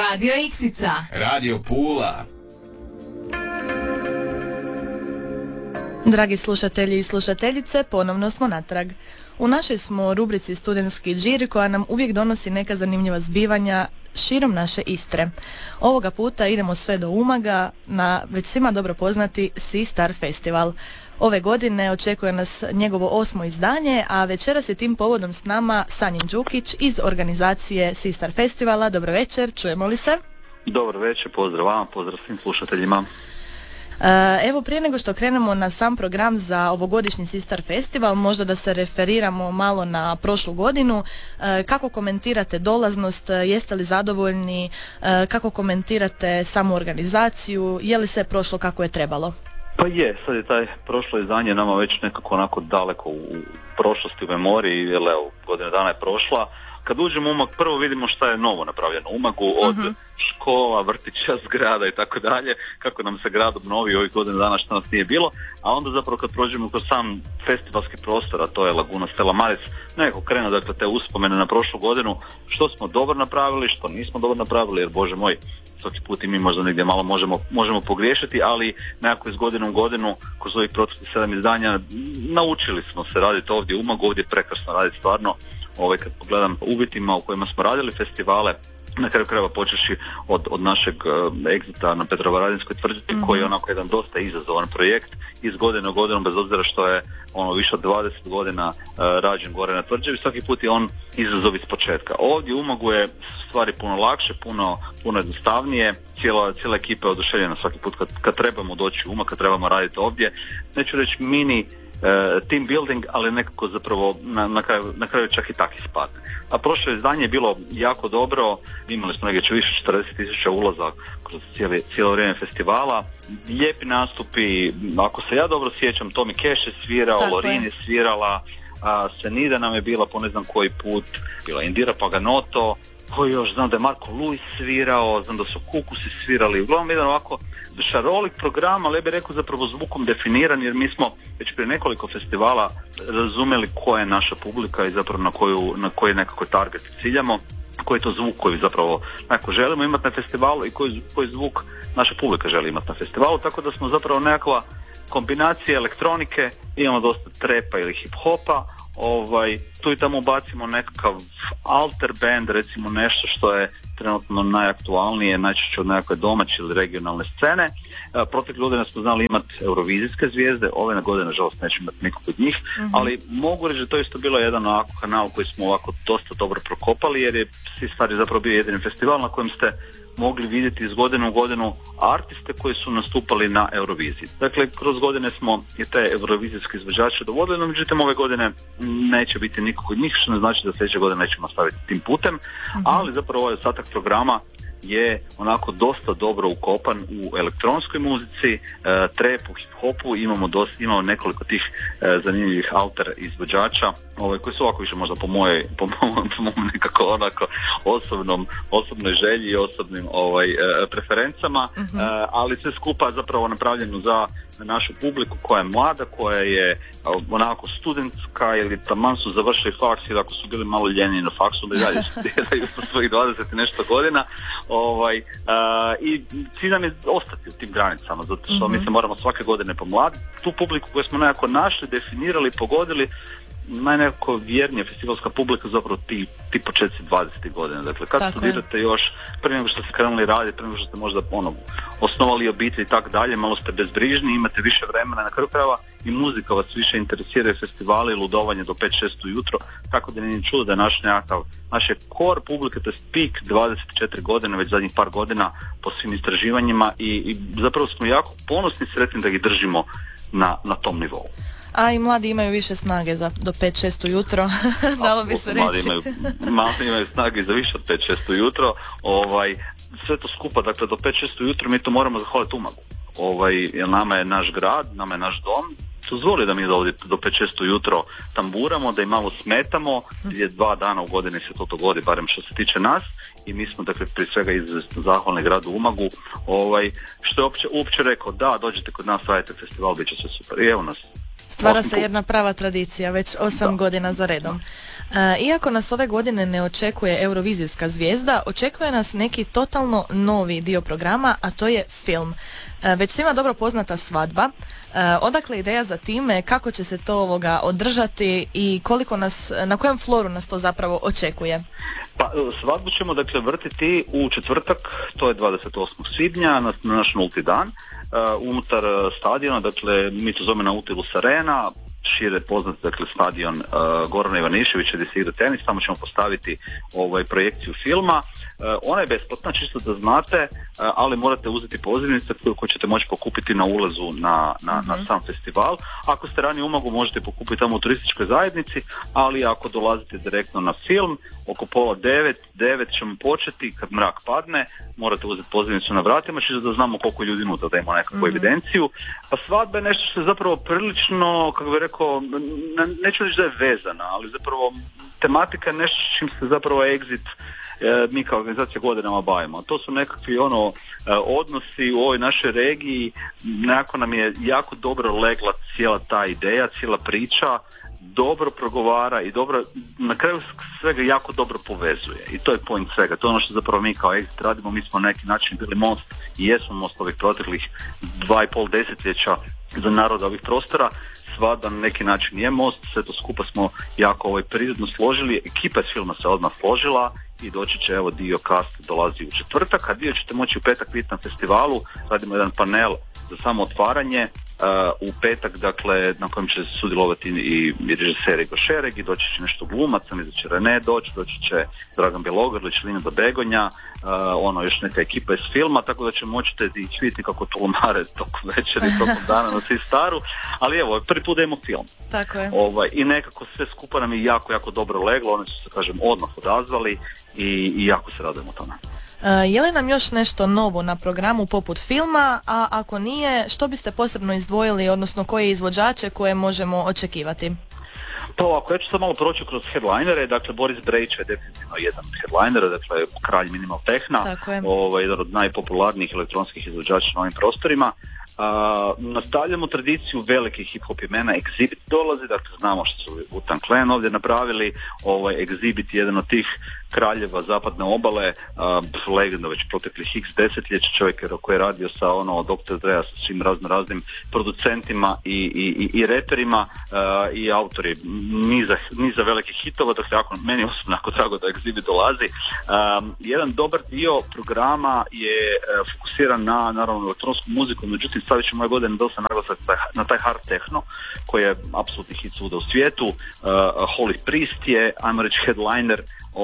Radio Iksica. Radio Pula. Dragi slušatelji i slušateljice, ponovno smo natrag. U našoj smo rubrici Studentski džir koja nam uvijek donosi neka zanimljiva zbivanja širom naše Istre. Ovoga puta idemo sve do Umaga na već svima dobro poznati Sea Star Festival. Ove godine očekuje nas njegovo 8. izdanje, a večeras je tim povodom s nama Sanjin Đukić iz organizacije Sea Star Festivala. Dobro večer, čujemo li se? Dobro večer, pozdrav vama, pozdrav svim slušateljima. Evo, prije nego što krenemo na sam program za ovogodišnji Sea Star Festival, možda da se referiramo malo na prošlu godinu. Kako komentirate dolaznost, jeste li zadovoljni, kako komentirate samu organizaciju, je li sve prošlo kako je trebalo? Pa je, sad je taj prošlo izdanje nama već nekako onako daleko u prošlosti, u memoriji, jer evo, godina dana je prošla. Kad uđemo u Umag, prvo vidimo šta je novo napravljeno u Umagu, od škola, vrtića, zgrada i tako dalje, kako nam se grad obnovio ovih godina dana što nas nije bilo, a onda zapravo kad prođemo kroz sam festivalski prostor, a to je Laguna Stella Maris, nekako krenu dakle te uspomene na prošlu godinu, što smo dobro napravili, što nismo dobro napravili, jer Bože moj, svaki put i mi možda negdje malo možemo pogriješiti, ali nekako iz godine u godinu, kroz ovih proteklih 7 izdanja, naučili smo se raditi ovdje u Umagu, ovdje je prekrasno raditi stvarno. Kad pogledam uvjetima u kojima smo radili festivale, na kraju krajeva počeši od našeg egzita na Petrovaradinskoj tvrđavi, koji je onako jedan dosta izazovan projekt, iz godine u godinu, bez obzira što je više od 20 godina rađen gore na tvrđavi, svaki put je on izazov iz početka. Ovdje u Umagu je stvari puno lakše, puno jednostavnije, cijela ekipa je oduševljena svaki put kad trebamo doći u Umag, kad trebamo raditi ovdje. Neću reći mini team building, ali nekako zapravo na kraju čak i tak ispadne. A prošlo izdanje je bilo jako dobro, imali smo negdje više 40.000 ulaza kroz cijelo vrijeme festivala, lijepi nastupi, ako se ja dobro sjećam, Tommy Cash je svirao, Lorin je svirala, Senida nam je bila po ne znam koji put, bila Indira Paganoto, koji još znam da je Marko Luis svirao, znam da su Kukusi svirali, uglavnom jedan ovako šarolik program, ali ja bih rekao zapravo zvukom definiran, jer mi smo već prije nekoliko festivala razumjeli koja je naša publika i zapravo na koji nekako target ciljamo, koji je to zvuk koji zapravo nekako želimo imati na festivalu i koji zvuk naša publika želi imati na festivalu, tako da smo zapravo nekakva kombinacija elektronike, imamo dosta trepa ili hip-hopa, tu i tamo bacimo nekakav alter band, recimo nešto što je trenutno najaktualnije, najčešće od nekakve domaće ili regionalne scene. Protekle godine smo znali imati eurovizijske zvijezde, ove godine nažalost nećemo imati nikog od njih, ali mogu reći da to isto bilo jedan ovako kanal koji smo ovako dosta dobro prokopali, jer je Sea Star zapravo bio jedini festival na kojem ste mogli vidjeti iz godine u godinu artiste koji su nastupali na Euroviziji. Dakle, kroz godine smo i te eurovizijske izvođače dovodili, no međutim ove godine neće biti nikog od njih, što ne znači da sljedeće godine nećemo nastaviti tim putem, ali zapravo ovaj ostatak programa je onako dosta dobro ukopan u elektronskoj muzici, trepu, hip-hopu, imamo nekoliko tih zanimljivih alter izvođača koji su ovako više možda po mojom nekako onako osobnoj želji i osobnim preferencama, ali sve skupa zapravo napravljeno za našu publiku koja je mlada, koja je onako studentska ili taman su završili faks ili ako su bili malo ljeni na faksu da i dalje studiraju sa svojih 20 i nešto godina i cilj nam je ostati u tim granicama, zato što mi se moramo svake godine pomladiti. Tu publiku koju smo nekako našli, definirali, pogodili, najnekako vjernija festivalska publika zapravo ti početci 20. godina. Dakle, kad studirate još, prije nego što ste krenuli raditi, prije nego što ste možda osnovali obitelj i tako dalje, malo ste bezbrižni, imate više vremena, na kraju krajeva i muzika vas više interesira, festivali, ludovanje do 5-6 ujutro, tako da nije čudo da je naš je core publike, to je peak 24 godine, već zadnjih par godina po svim istraživanjima i zapravo smo jako ponosni i sretni da ih držimo na tom nivou. A i mladi imaju više snage do 5-6 ujutro, dalo bi se reći. Mladi imaju snage za više od 5-6 ujutro. Sve to skupa, dakle do 5-6 ujutro mi to moramo zahvaliti Umagu. Jer nama je naš grad, nama je naš dom, dozvoli da mi do 5-6 ujutro tamburamo, da im malo smetamo, je 2 dana u godini se to dogodi, barem što se tiče nas, i mi smo dakle prije svega izuzetno zahvalni gradu Umagu, što je uopće rekao, da, dođete kod nas, radite festival, bit će sve super. I evo nas. Stvara se jedna prava tradicija, već 8 godina za redom. Iako nas ove godine ne očekuje eurovizijska zvijezda, očekuje nas neki totalno novi dio programa, a to je film. Već svima dobro poznata svadba. Odakle ideja za time, kako će se to održati i koliko nas, na kojem floru nas to zapravo očekuje? Pa svadbu ćemo dakle vrtiti u četvrtak, to je 28. svibnja na naš nulti dan, unutar stadiona, dakle mi to zovemo Nautilus Arena, šire poznat dakle stadion Gorana Ivaniševića gdje se igra tenis, tamo ćemo postaviti projekciju filma. Ona je besplatna, čisto da znate, ali morate uzeti pozivnice koje ćete moći pokupiti na ulazu na sam festival. Ako ste ranije u Umagu možete pokupiti tamo u turističkoj zajednici, ali ako dolazite direktno na film, oko 8:30 ćemo početi, kad mrak padne, morate uzeti pozivnicu na vratima, čisto da znamo koliko ljudi unutra, da imamo nekakvu evidenciju. Pa svadba je nešto što je zapravo prilično, kako bih rekao, neću reći da je vezana, ali zapravo tematika je nešto čim se zapravo Exit mi kao organizacija godinama bavimo. To su nekakvi odnosi u ovoj našoj regiji, nekako nam je jako dobro legla cijela ta ideja, cijela priča, dobro progovara i dobro, na kraju svega jako dobro povezuje. I to je point svega. To je ono što zapravo mi kao Exit radimo. Mi smo na neki način bili most i jesmo most ovih proteklih 2,5 desetljeća za narod ovih prostora. Svadba na neki način je most, sve to skupa smo jako prirodno složili, ekipa iz filma se odmah složila i doći će, evo, dio cast dolazi u četvrtak, a dio ćete moći u petak vidjeti na festivalu. Radimo jedan panel za samo otvaranje u petak, dakle, na kojem će sudjelovati i režiser Igor Šereg i doći će nešto glumaca, mislim će Rene doći će Dragan Bjelogrlić, Linda Begonja, još neka ekipa iz filma, tako da će moćete ih vidjeti kako tulumare tog večeri, tog dana na Sistaru, ali evo, prvi put da imamo film. Tako je. I nekako sve skupa nam je jako, jako dobro leglo, oni su se, kažem, odmah odazvali i jako se radujemo tome. Je li nam još nešto novo na programu poput filma, a ako nije, što biste posebno izdvojili, odnosno koje izvođače koje možemo očekivati? Pa ovako, ja ću sad malo proći kroz headlinere, dakle Boris Brejcha je definitivno jedan headliner, dakle kralj minimal tehna, jedan od najpopularnijih elektronskih izvođača na ovim prostorima. Nastavljamo tradiciju velikih hip-hop imena. Exhibit dolazi, dakle znamo što su Wu-Tang Clan ovdje napravili. Exhibit je jedan od tih kraljeva zapadne obale, legenda već proteklih x desetljeća, čovjek koji je radio sa Dr. Drea, sa svim raznim producentima i reperima i autori niza velikih hitova, dakle meni osobno jako drago da Exhibit dolazi. Jedan dobar dio programa je fokusiran na, naravno, elektronsku muziku, međutim stavit ćemo ove godine dosta naglasak na taj hard techno koji je apsolutni hit svuda u svijetu. Holy Priest je, ajmo reći, headliner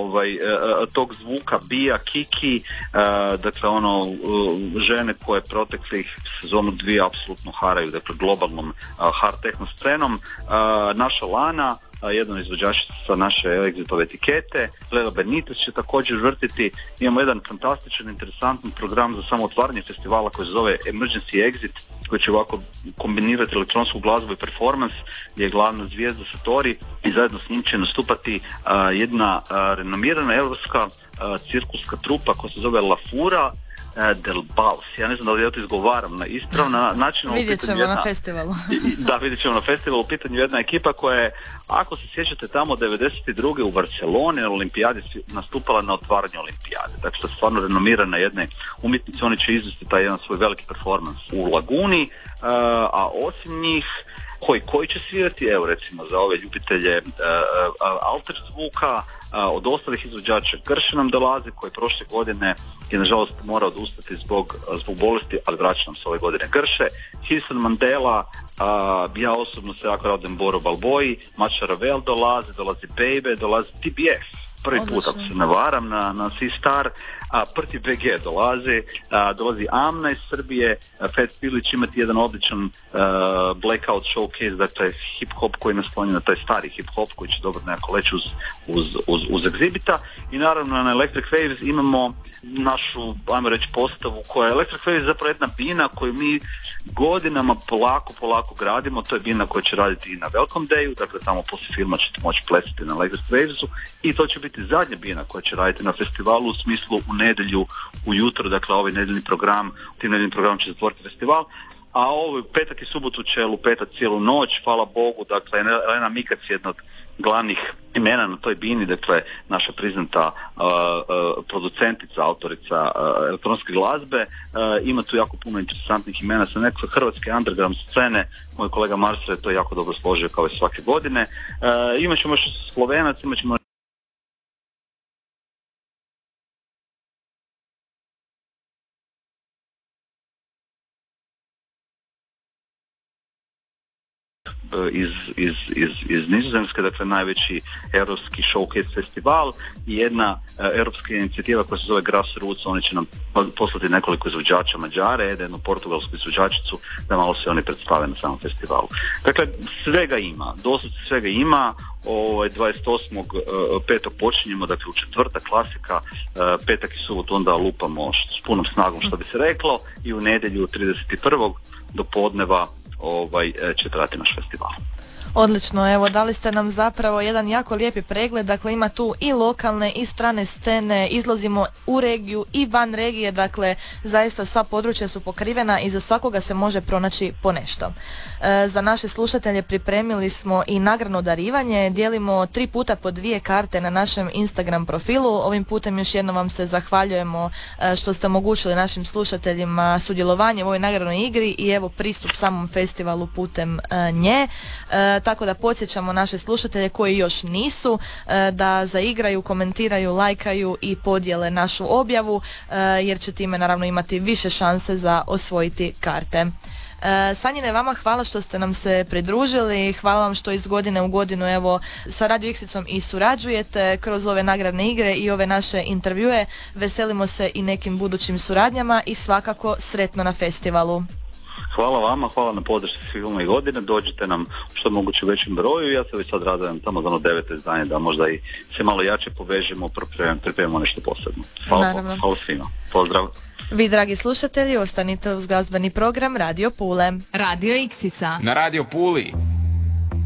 tog zvuka, Bija, Kiki, dakle žene koje proteklih sezonu 2 apsolutno haraju, dakle globalnom hard techno scenom. Naša Lana, jedan izvođač sa naše Exitove etikete, Leo Benitez će također vrtiti. Imamo jedan fantastičan, interesantan program za samo otvaranje festivala koji se zove Emergency Exit, koji će ovako kombinirati elektronsku glazbu i performance, gdje je glavna zvijezda Satori i zajedno s njim će nastupati jedna renomirana europska cirkuska trupa koja se zove La Fura del Baus. Ja ne znam da li ja to izgovaram na ispravna način. Vidjet ćemo na festivalu. Da, vidjet ćemo na festivalu. U pitanju jedna ekipa koja je, ako se sjećate, tamo 92. u Barceloni na olimpijadi nastupala na otvaranju olimpijade. Dakle, stvarno renomirana jedne umjetnice, oni će izvesti taj jedan svoj veliki performans u Laguni, a osim njih koji će svirati, evo recimo za ove ljubitelje alter zvuka, od ostalih izvođača Grše nam dolazi, koji prošle godine je nažalost morao odustati zbog bolesti, ali vraća nam se ove godine Grše. Hilson Mandela, ja osobno se jako radim Boro Balboji, Mača Ravel dolazi Baby, dolazi TBF, prvi put ako se ne varam na C-Star, Prti BG dolazi Amna iz Srbije, Fat Pilić imati jedan odličan blackout showcase, dakle hip-hop koji je naslonjen na taj stari hip-hop koji će dobro nekako leći uz Exhibita. I naravno na Electric Waves imamo našu, ajmo reći, postavu koja je Electric Waves zapravo jedna bina koju mi godinama polako gradimo. To je bina koja će raditi i na Welcome Dayu, dakle tamo poslije filma ćete moći plesati na Electric Wavesu, i to će biti zadnja bina koja će raditi na festivalu, u smislu u nedjelju ujutro, dakle ovaj nedjeljni program, tim nedjeljnim programom će zatvoriti festival. a ovo petak i subotu će lupetati cijelu noć, hvala Bogu. Dakle, Elena Mikac je jedna od glavnih imena na toj bini, dakle naša priznata producentica, autorica elektronske glazbe. Ima tu jako puno interesantnih imena sa nekakve hrvatske underground scene. Moj kolega Marcel je to jako dobro složio kao i svake godine. Imat ćemo još Slovenac, imat ćemo iz Nizozemske, dakle najveći europski showcase festival i jedna europska inicijativa koja se zove Grassroots. Oni će nam poslati nekoliko izvođača Mađare, jednu portugalsku izvođačicu da malo se oni predstave na samom festivalu. Dakle, svega ima, doslovce svega ima. 28.5. počinjemo, dakle u četvrtak klasika, petak i subotu onda lupamo s punom snagom, što bi se reklo, i u nedjelju 31. do podneva će trajati naš festival. Odlično, evo dali ste nam zapravo jedan jako lijepi pregled, dakle ima tu i lokalne i strane scene, izlazimo u regiju i van regije, dakle zaista sva područja su pokrivena i za svakoga se može pronaći po nešto. Za naše slušatelje pripremili smo i nagradno darivanje, dijelimo 3 puta po 2 karte na našem Instagram profilu. Ovim putem još jednom vam se zahvaljujemo što ste omogućili našim slušateljima sudjelovanje u ovoj nagradnoj igri i evo pristup samom festivalu putem nje. Tako da podsjećamo naše slušatelje koji još nisu da zaigraju, komentiraju, lajkaju i podijele našu objavu jer će time naravno imati više šanse za osvojiti karte. Sanjine, vama hvala što ste nam se pridružili, hvala vam što iz godine u godinu evo sa Radio X-icom i surađujete kroz ove nagradne igre i ove naše intervjue. Veselimo se i nekim budućim suradnjama i svakako sretno na festivalu. Hvala vama, hvala na podršci svih ove godine, dođite nam što moguće u većem broju. Ja se već sad radujem tamo za 9. izdanje da možda i se malo jače povežemo, pripremimo nešto posebno. Hvala svima. Pozdrav. Vi, dragi slušatelji, ostanite uz glazbeni program Radio Pule. Radio X-ica. Na Radio Puli.